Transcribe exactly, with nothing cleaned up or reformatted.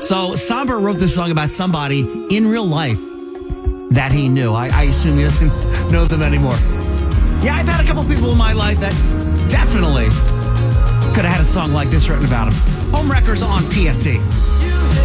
So Somber wrote this song about somebody in real life that he knew. I, I assume he doesn't know them anymore. Yeah, I've had a couple people in my life that definitely could have had a song like this written about them. Homewreckers on P S T.